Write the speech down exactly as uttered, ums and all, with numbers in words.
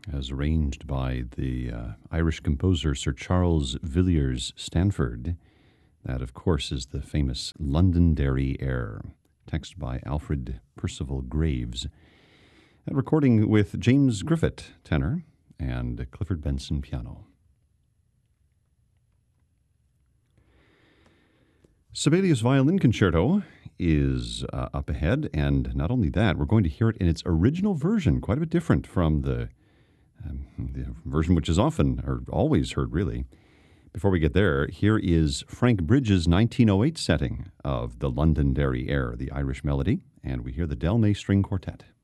as arranged by the uh, Irish composer Sir Charles Villiers Stanford. That, of course, is the famous Londonderry Air, text by Alfred Percival Graves. That recording with James Griffith, tenor, and Clifford Benson, piano. Sibelius Violin Concerto is uh, up ahead, and not only that, we're going to hear it in its original version, quite a bit different from the, um, the version which is often, or always heard, really. Before we get there, here is Frank Bridges' nineteen oh eight setting of the Londonderry Air, the Irish melody, and we hear the Del May String Quartet.